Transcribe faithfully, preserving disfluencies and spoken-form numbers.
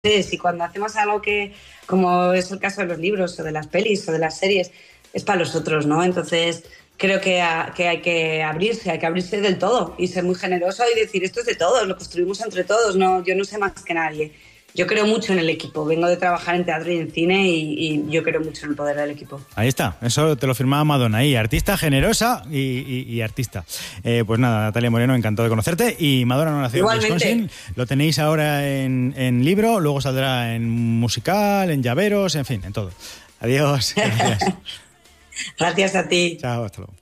es, y cuando hacemos algo que, como es el caso de los libros o de las pelis o de las series, es para los otros, ¿no? Entonces creo que, a, que hay que abrirse, hay que abrirse del todo y ser muy generoso y decir esto es de todos, lo construimos entre todos, no, yo no sé más que nadie. Yo creo mucho en el equipo, vengo de trabajar en teatro y en cine y, y yo creo mucho en el poder del equipo. Ahí está, eso te lo firmaba Madonna ahí, artista generosa y, y, y artista. Eh, pues nada, Natalia Moreno, encantado de conocerte. Y Madonna no nació en Wisconsin, lo tenéis ahora en, en libro, luego saldrá en musical, en llaveros, en fin, en todo. Adiós. Gracias. Gracias a ti. Chao, hasta luego.